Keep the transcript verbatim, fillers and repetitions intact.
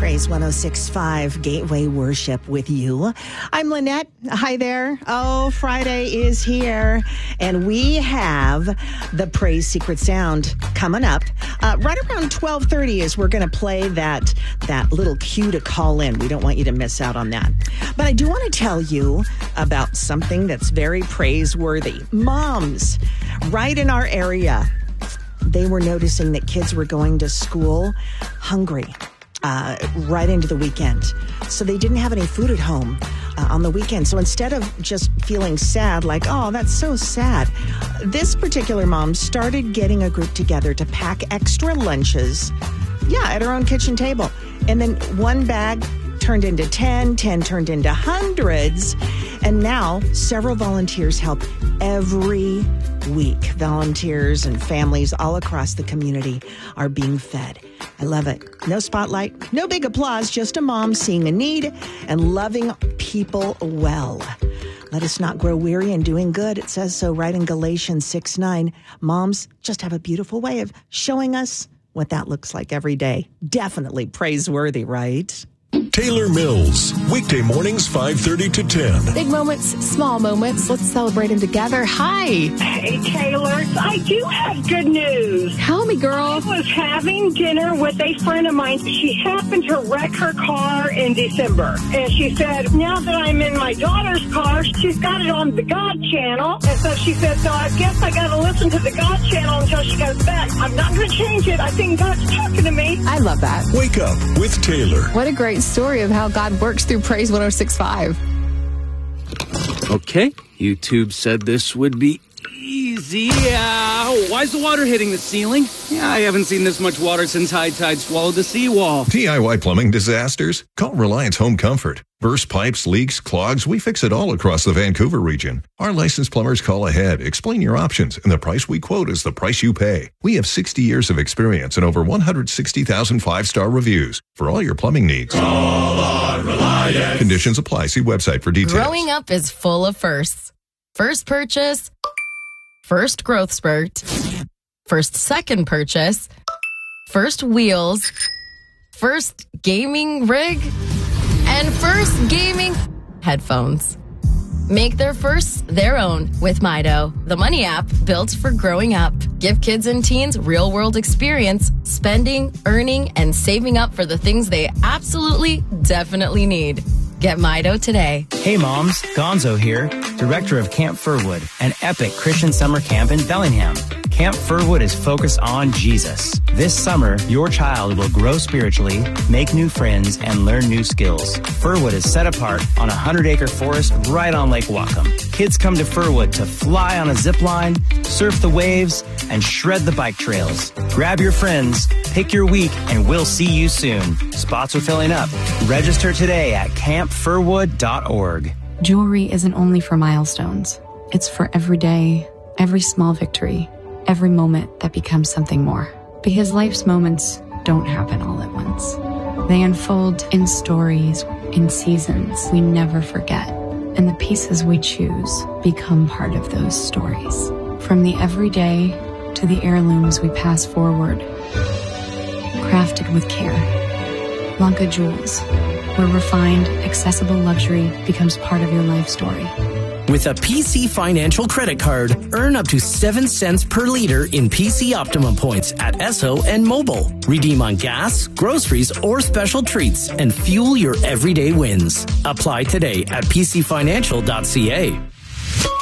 Praise one oh six point five Gateway Worship with you. I'm Lynette. Hi there. Oh, Friday is here, and we have the Praise Secret Sound coming up uh, right around twelve thirty. As we're going to play that that little cue to call in. We don't want you to miss out on that. But I do want to tell you about something that's very praiseworthy. Moms, right in our area, they were noticing that kids were going to school hungry. Uh, right into the weekend. So they didn't have any food at home uh, on the weekend. So instead of just feeling sad, like, oh, that's so sad, this particular mom started getting a group together to pack extra lunches, yeah, at her own kitchen table. And then one bag turned into ten, ten turned into hundreds. And now several volunteers help every week. Volunteers and families all across the community are being fed. I love it. No spotlight, no big applause, just a mom seeing a need and loving people well. Let us not grow weary in doing good. It says so right in Galatians six nine. Moms just have a beautiful way of showing us what that looks like every day. Definitely praiseworthy, right? Taylor Mills, weekday mornings five thirty to ten. Big moments, small moments. Let's celebrate them together. Hi. Hey, Taylor. I do have good news. Tell me, girl. I was having dinner with a friend of mine. She happened to wreck her car in December. And she said, now that I'm in my daughter's car, she's got it on the God channel. And so she said, so I guess I got to listen to the God channel until she goes back. I'm not going to change it. I think God's talking to me. I love that. Wake up with Taylor. What a great story of how God works through Praise one oh six point five. Okay, YouTube said this would be easy. Uh, why is the water hitting the ceiling? Yeah, I haven't seen this much water since high tide swallowed the seawall. D I Y plumbing disasters? Call Reliance Home Comfort. Burst pipes, leaks, clogs, we fix it all across the Vancouver region. Our licensed plumbers call ahead, explain your options, and the price we quote is the price you pay. We have sixty years of experience and over one hundred sixty thousand five-star reviews for all your plumbing needs. Call on Reliance. Conditions apply. See website for details. Growing up is full of firsts. First purchase, first growth spurt, first second purchase, first wheels, first gaming rig, and first gaming headphones. Make their firsts their own with Mido, the money app built for growing up. Give kids and teens real-world experience, spending, earning, and saving up for the things they absolutely, definitely need. Get Mido today. Hey moms, Gonzo here, director of Camp Furwood, an epic Christian summer camp in Bellingham. Camp Furwood is focused on Jesus. This summer, your child will grow spiritually, make new friends, and learn new skills. Furwood is set apart on a hundred-acre forest right on Lake Whatcom. Kids come to Furwood to fly on a zip line, surf the waves, and shred the bike trails. Grab your friends, pick your week, and we'll see you soon. Spots are filling up. Register today at camp furwood dot org. Jewelry isn't only for milestones. It's for every day, every small victory, every moment that becomes something more. Because life's moments don't happen all at once. They unfold in stories, in seasons we never forget. And the pieces we choose become part of those stories. From the everyday to the heirlooms we pass forward. Crafted with care. Lanka Jewels, where refined, accessible luxury becomes part of your life story. With a P C Financial credit card, earn up to seven cents per liter in P C Optimum points at Esso and Mobile. Redeem on gas, groceries, or special treats and fuel your everyday wins. Apply today at p c financial dot c a.